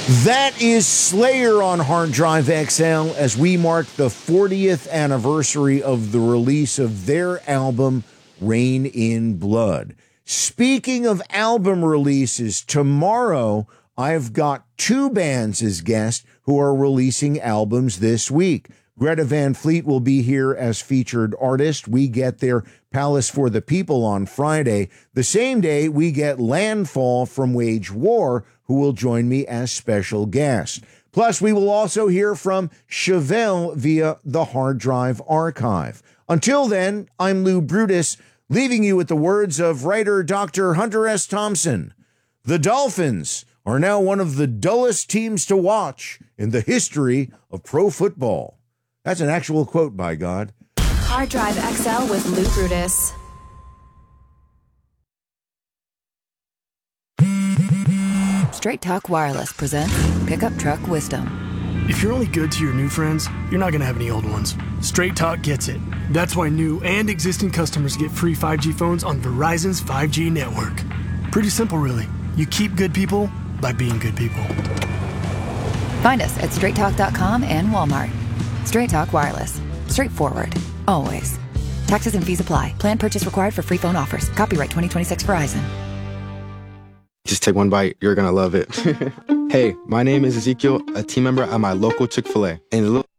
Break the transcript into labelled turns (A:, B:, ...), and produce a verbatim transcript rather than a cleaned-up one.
A: That is Slayer on Hard Drive X L as we mark the fortieth anniversary of the release of their album, Rain in Blood. Speaking of album releases, tomorrow I've got two bands as guests who are releasing albums this week. Greta Van Fleet will be here as featured artist. We get their Palace for the People on Friday. The same day, we get Landfall from Wage War, who will join me as special guest. Plus, we will also hear from Chevelle via the Hard Drive Archive. Until then, I'm Lou Brutus, leaving you with the words of writer Doctor Hunter S. Thompson. The Dolphins are now one of the dullest teams to watch in the history of pro football. That's an actual quote, by God.
B: Hard Drive X L with Lou Brutus.
C: Straight Talk Wireless presents Pickup Truck Wisdom.
D: If you're only good to your new friends, you're not going to have any old ones. Straight Talk gets it. That's why new and existing customers get free five G phones on Verizon's five G network. Pretty simple, really. You keep good people by being good people.
C: Find us at straight talk dot com and Walmart. Straight Talk Wireless. Straightforward. Always. Taxes and fees apply. Plan purchase required for free phone offers. Copyright twenty twenty-six Verizon.
E: Just take one bite. You're going to love it. Hey, my name is Ezekiel, a team member at my local Chick-fil-A. And look